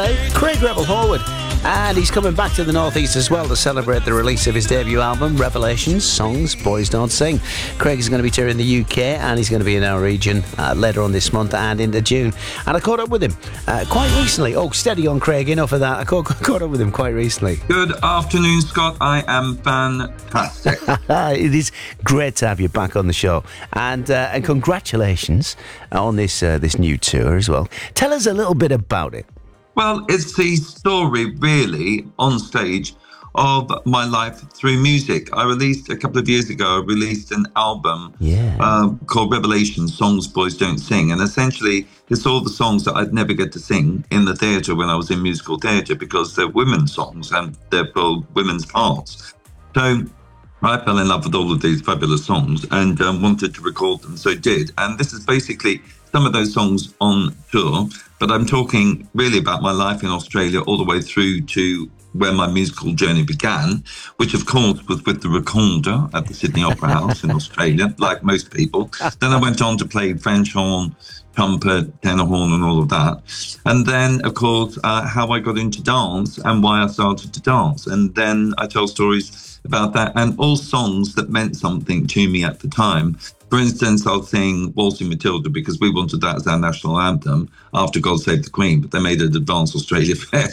Craig Rebel Horwood. And he's coming back to the Northeast as well to celebrate the release of his debut album, Revelations, Songs Boys Don't Sing. Craig is going to be touring the UK and he's going to be in our region later on this month and into June. And I caught up with him quite recently. Oh, steady on, Craig, enough of that. I caught up with him quite recently. Good afternoon, Scott. I am fantastic. It is great to have you back on the show. And congratulations on this new tour as well. Tell us a little bit about it. Well, it's the story, really, on stage of my life through music. A couple of years ago, I released an album called Revelation, Songs Boys Don't Sing. And essentially, it's all the songs that I'd never get to sing in the theatre when I was in musical theatre because they're women's songs and they're for women's parts. So I fell in love with all of these fabulous songs and wanted to record them, so did. And this is basically some of those songs on tour, but I'm talking really about my life in Australia all the way through to where my musical journey began, which of course was with the recorder at the Sydney Opera House in Australia, like most people. Then I went on to play French horn, trumpet, tenor horn and all of that. And then, of course, how I got into dance and why I started to dance. And then I tell stories about that and all songs that meant something to me at the time. For instance, I'll sing Waltzing Matilda because we wanted that as our national anthem after God Save the Queen, but they made it Advance Australia Fair.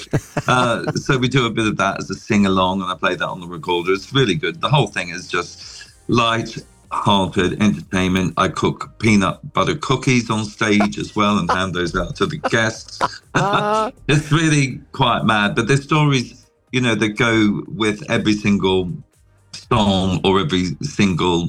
So we do a bit of that as a sing-along, and I play that on the recorder. It's really good. The whole thing is just light-hearted entertainment. I cook peanut butter cookies on stage as well and hand those out to the guests. It's really quite mad, but there's stories, that go with every single song or every single,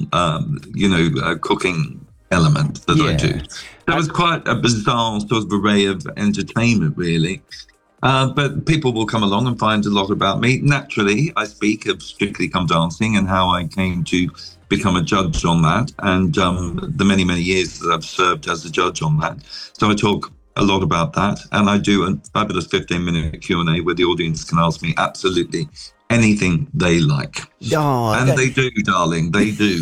cooking element that I do. That was quite a bizarre sort of array of entertainment, really. But people will come along and find a lot about me. Naturally, I speak of Strictly Come Dancing and how I came to become a judge on that and the many, many years that I've served as a judge on that. So I talk a lot about that. And I do a fabulous 15-minute Q&A where the audience can ask me absolutely anything they like. They do, darling, they do.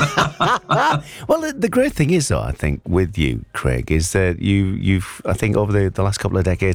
Well, the great thing is, though, I think, with you, Craig, is that you've I think, over the last couple of decades,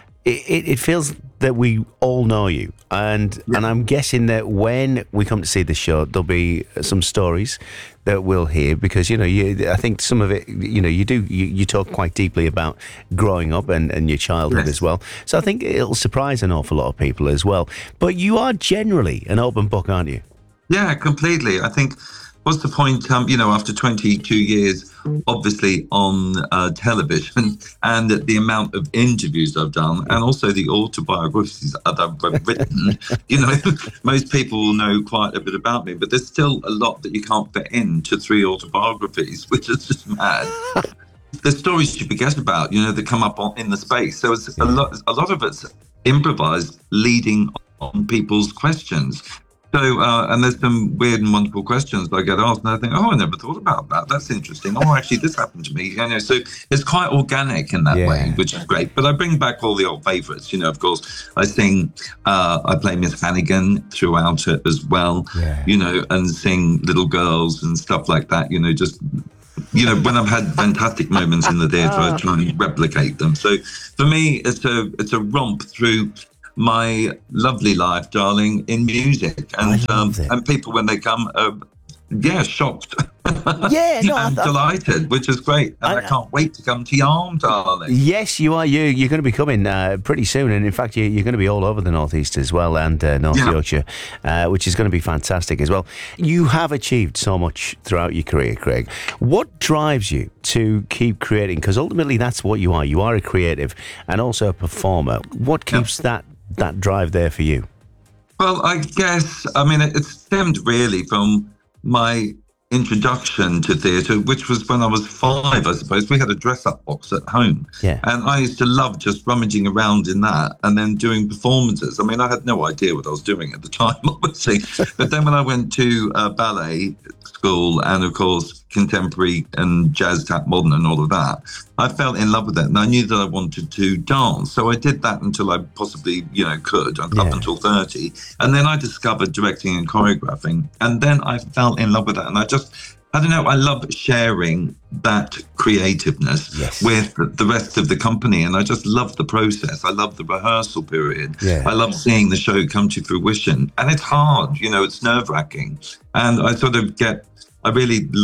it feels that we all know you. And I'm guessing that when we come to see the show, there'll be some stories that we'll hear because, I think some of it, you talk quite deeply about growing up and your childhood as well. So I think it'll surprise an awful lot of people as well. But you are generally an open book, aren't you? Yeah, completely. I think, what's the point, after 22 years, obviously on television and the amount of interviews I've done and also the autobiographies that I've written, most people will know quite a bit about me, but there's still a lot that you can't fit into 3 autobiographies, which is just mad. There's stories you forget about, that come up in the space. So it's a lot of it's improvised leading on people's questions. So, and there's some weird and wonderful questions I get asked, and I think, I never thought about that. That's interesting. Oh, actually, this happened to me. So it's quite organic in that way, which is great. But I bring back all the old favourites. Of course, I sing, I play Miss Hannigan throughout it as well, and sing Little Girls and stuff like that, just... when I've had fantastic moments in the theatre, I try and replicate them. So for me, it's a romp through my lovely life, darling, in music. And people, when they come, shocked. I'm delighted, which is great. And I can't wait to come to your arm, darling. Yes, you are. You're going to be coming pretty soon. And in fact, you're going to be all over the Northeast as well and North Yorkshire, which is going to be fantastic as well. You have achieved so much throughout your career, Craig. What drives you to keep creating? Because ultimately, that's what you are. You are a creative and also a performer. What keeps that drive there for you? Well, I guess, it stemmed really from my introduction to theatre, which was when I was 5, I suppose. We had a dress-up box at home. And I used to love just rummaging around in that and then doing performances. I had no idea what I was doing at the time, obviously. But then when I went to ballet school and, of course, contemporary and jazz, tap, modern and all of that, I fell in love with it. And I knew that I wanted to dance. So I did that until I possibly, could, up until 30. And then I discovered directing and choreographing. And then I fell in love with that. And I just I don't know, I love sharing that creativeness with the rest of the company. And I just love the process. I love the rehearsal period. Yeah. I love seeing the show come to fruition. And it's hard, it's nerve-wracking. And I really